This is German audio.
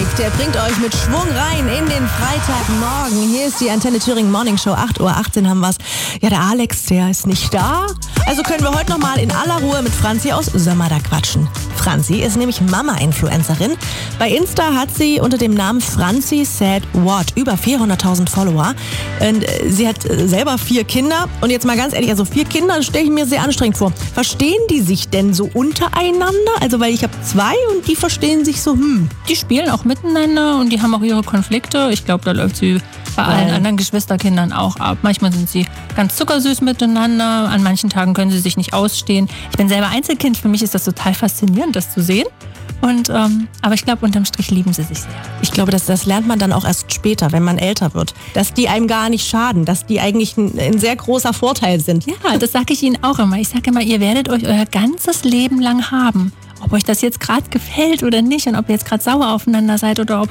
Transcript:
der bringt euch mit Schwung rein in den Freitagmorgen. Hier ist die Antenne Thüringen Morning Show, 8:18 Uhr haben wir's. Ja, der Alex, der ist nicht da. Also können wir heute nochmal in aller Ruhe mit Franzi aus Sömmerda quatschen. Franzi ist nämlich Mama-Influencerin. Bei Insta hat sie unter dem Namen Franzi Said What über 400.000 Follower. Und sie hat selber 4 Kinder. Und jetzt mal ganz ehrlich, also 4 Kinder stelle ich mir sehr anstrengend vor. Verstehen die sich denn so untereinander? Also weil ich habe 2 und die verstehen sich so, Die spielen auch miteinander und die haben auch ihre Konflikte. Ich glaube, da läuft sie bei allen anderen Geschwisterkindern auch ab. Manchmal sind sie ganz zuckersüß miteinander, an manchen Tagen können sie sich nicht ausstehen. Ich bin selber Einzelkind, für mich ist das total faszinierend, das zu sehen. Und, aber ich glaube, unterm Strich lieben sie sich sehr. Ich glaube, das lernt man dann auch erst später, wenn man älter wird. Dass die einem gar nicht schaden, dass die eigentlich ein sehr großer Vorteil sind. Ja, das sage ich Ihnen auch immer. Ich sage immer, ihr werdet euch euer ganzes Leben lang haben. Ob euch das jetzt gerade gefällt oder nicht und ob ihr jetzt gerade sauer aufeinander seid oder ob